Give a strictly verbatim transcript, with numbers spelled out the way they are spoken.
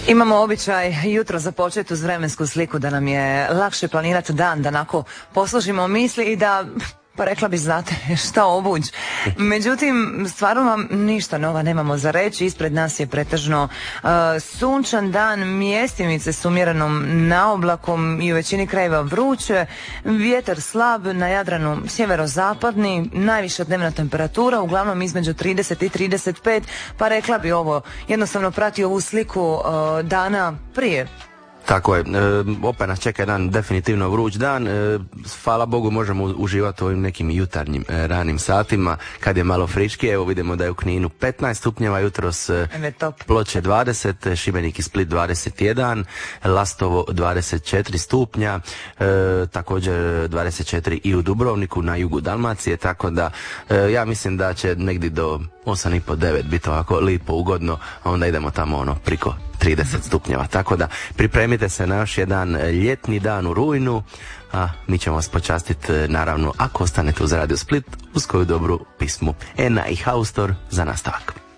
Imamo običaj jutro započeti uz vremensku sliku da nam je lakše planirati dan, da onako posložimo misli i da, pa rekla bi, znate šta obuć. Međutim, stvarno vam ništa nova nemamo za reći. Ispred nas je pretežno uh, sunčan dan, mjestimice s umjerenom naoblakom i u većini krajeva vruće, vjetar slab, na Jadranu sjeverozapadni, najviša dnevna temperatura uglavnom između trideset i trideset pet, pa rekla bi ovo, jednostavno prati ovu sliku uh, dana prije. Tako je, e, opet nas čeka jedan definitivno vruć dan, e, hvala Bogu možemo uživati u ovim nekim jutarnjim e, ranim satima kad je malo friškije. Evo vidimo da je u Kninu petnaest stupnjeva jutros, e, Ploče dvadeset, Šibenik i Split dvadeset jedan, Lastovo dvadeset četiri stupnja, e, također dvadeset četiri i u Dubrovniku na jugu Dalmacije, tako da e, ja mislim da će negdje do osam i pol do devet biti ovako lipo, ugodno, a onda idemo tamo ono priko trideset stupnjeva, tako da pripremite se na još jedan ljetni dan u rujnu, a mi ćemo vas počastiti naravno ako ostanete uz Radio Split uz koju dobru pismu Ena i Haustor za nastavak.